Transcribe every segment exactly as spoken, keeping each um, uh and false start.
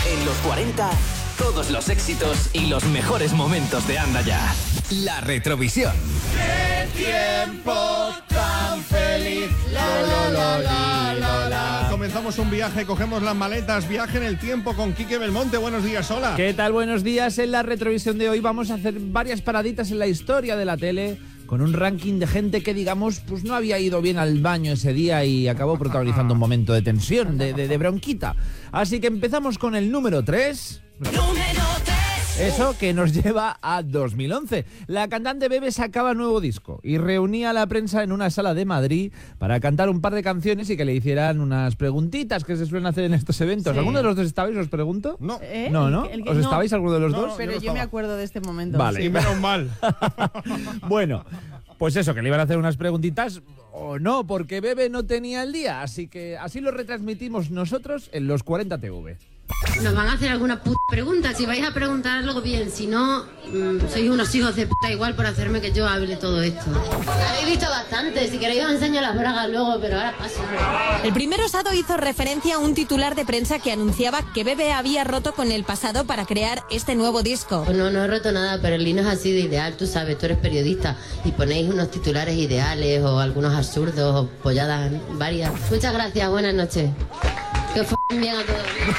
En los cuarenta, todos los éxitos y los mejores momentos de Anda Ya. La Retrovisión. ¡Qué tiempo tan feliz! La, la, la, la, la, la. Comenzamos un viaje, cogemos las maletas, viaje en el tiempo con Quique Belmonte. Buenos días, hola. ¿Qué tal? Buenos días. En la Retrovisión de hoy vamos a hacer varias paraditas en la historia de la tele, con un ranking de gente que, digamos, pues no había ido bien al baño ese día y acabó protagonizando un momento de tensión, de, de, de bronquita. Así que empezamos con el número tres. Número tres. Eso que nos lleva a dos mil once. La cantante Bebe sacaba nuevo disco y reunía a la prensa en una sala de Madrid para cantar un par de canciones y que le hicieran unas preguntitas que se suelen hacer en estos eventos. Sí. ¿Alguno de los dos estabais, os pregunto? No. ¿Eh? No, ¿no? El que- el que- ¿Os no. estabais alguno de los No, dos? no. Pero Yo no yo me estaba. acuerdo de este momento. Vale. Y menos mal. Bueno, pues eso, que le iban a hacer unas preguntitas o no, porque Bebe no tenía el día. Así que así lo retransmitimos nosotros en los cuarenta T V. Nos van a hacer alguna puta pregunta. Si vais a preguntar algo bien, si no, mmm, sois unos hijos de puta igual por hacerme que yo hable todo esto. Habéis visto bastante. Si queréis os enseño las bragas luego, pero ahora paso. El primer osado hizo referencia a un titular de prensa que anunciaba que Bebe había roto con el pasado para crear este nuevo disco. Pues no, no he roto nada, pero el Lino es así de ideal, tú sabes, tú eres periodista y ponéis unos titulares ideales o algunos absurdos o polladas varias. Muchas gracias, buenas noches. Que f*** bien a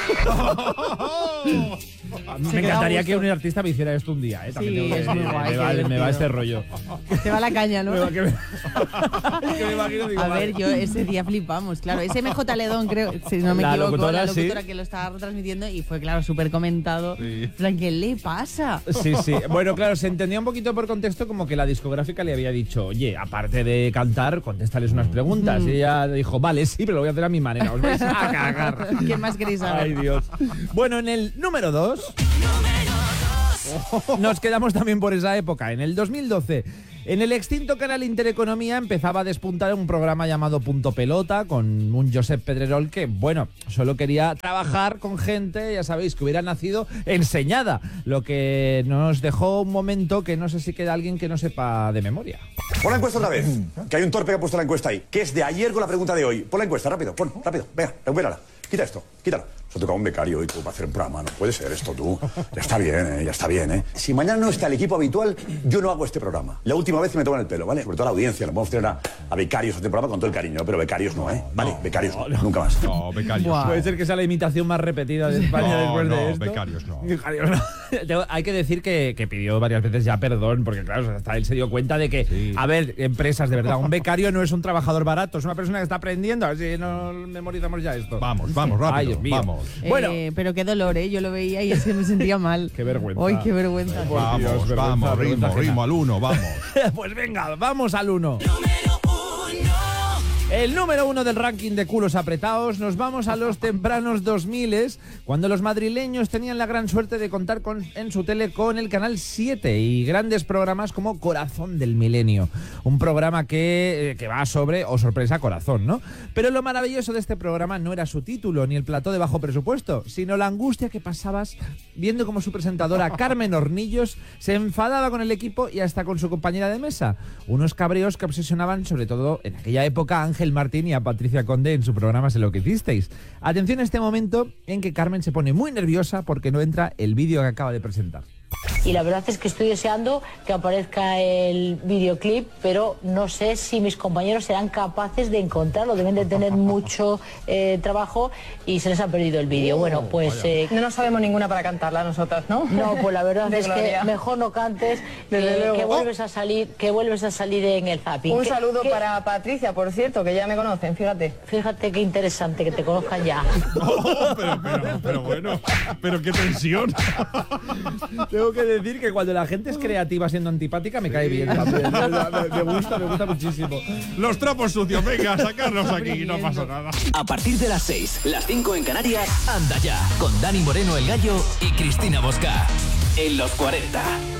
todos. Me encantaría que un artista me hiciera esto un día, ¿eh? También Sí, tengo que es muy decir, guay, me, qué va, me va divertido. este rollo. Te va la caña, ¿no? Me va- que me- que me imagino, digo, A vale. ver, yo ese día flipamos, claro. Ese M J Ledón, creo, si no me La equivoco, locutora, la locutora sí. que lo estaba retransmitiendo y fue, claro, súper comentado. Sí. En plan, ¿qué le pasa? Sí, sí. Bueno, claro, se entendía un poquito por contexto como que la discográfica le había dicho, oye, aparte de cantar, contéstales unas preguntas. Y ella dijo, vale, sí, pero lo voy a hacer a mi manera. Os vais a cagar. ¿Qué más queréis saber? Ay, Dios. Bueno, en el número dos nos quedamos también por esa época. En el dos mil doce, en el extinto canal Intereconomía empezaba a despuntar un programa llamado Punto Pelota con un Josep Pedrerol que, bueno, solo quería trabajar con gente, ya sabéis, que hubiera nacido enseñada, lo que nos dejó un momento que no sé si queda alguien que no sepa de memoria. Pon la encuesta otra vez, que hay un torpe que ha puesto la encuesta ahí, que es de ayer con la pregunta de hoy. Pon la encuesta, rápido, pon, rápido, venga, recupérala. Quita esto, quítalo. Se ha tocado un becario hoy tú para hacer un programa, no puede ser esto tú. Ya está bien, ¿eh? Ya está bien, ¿eh? Si mañana no está el equipo habitual, yo no hago este programa. La última vez que me toman el pelo, ¿vale? Sobre todo a la audiencia, no podemos tener a, a becarios a este programa con todo el cariño, pero becarios no, ¿eh? Vale, becarios no, nunca más. No, becarios. Buah. Puede ser que sea la imitación más repetida de España No, después no, de esto. becarios no. Becarios no. Tengo- Hay que decir que, que pidió varias veces ya perdón, porque claro, hasta él se dio cuenta de que, Sí. a ver, empresas, de verdad, un becario no es un trabajador barato, es una persona que está aprendiendo, así no memorizamos ya esto. Vamos, vamos, Ay, rápido, Dios mío. vamos. Bueno. Eh, pero qué dolor, ¿eh? Yo lo veía y es que me sentía mal. Qué vergüenza. Ay, qué vergüenza. Por Vamos, Dios, vergüenza, vamos, vergüenza ritmo, ajena. ritmo al uno, vamos. Pues venga, vamos al uno. El número uno del ranking de culos apretados, nos vamos a los tempranos dos mil, cuando los madrileños tenían la gran suerte de contar con, en su tele con el Canal siete y grandes programas como Corazón del Milenio, un programa que, eh, que va sobre, o sorpresa, corazón, ¿no? Pero lo maravilloso de este programa no era su título ni el plató de bajo presupuesto, sino la angustia que pasabas viendo cómo su presentadora Carmen Hornillos se enfadaba con el equipo y hasta con su compañera de mesa, unos cabreos que obsesionaban sobre todo en aquella época a Ángel Martín y a Patricia Conde en su programa Sé lo que hicisteis. Atención a este momento en que Carmen se pone muy nerviosa porque no entra el vídeo que acaba de presentar. Y la verdad es que estoy deseando que aparezca el videoclip, pero no sé si mis compañeros serán capaces de encontrarlo. Deben de tener mucho eh, trabajo y se les ha perdido el vídeo. Bueno, pues... Eh, No nos sabemos ninguna para cantarla nosotras, ¿no? no, pues la verdad De es Gloria. que mejor no cantes, Desde que, luego. que vuelves a salir, que vuelves a salir en el zapping. Un Que- saludo que- para Patricia, por cierto, que ya me conocen, fíjate. Fíjate qué interesante que te conozcan ya. Oh, pero, pero, pero bueno, pero qué tensión. Tengo que decir que cuando la gente es creativa siendo antipática me cae bien también. Me, me gusta, me gusta muchísimo. Los trapos sucios, venga, a sacarlos aquí, no pasa nada. A partir de las seis, las cinco en Canarias, Anda Ya, con Dani Moreno el Gallo y Cristina Bosca. En los cuarenta.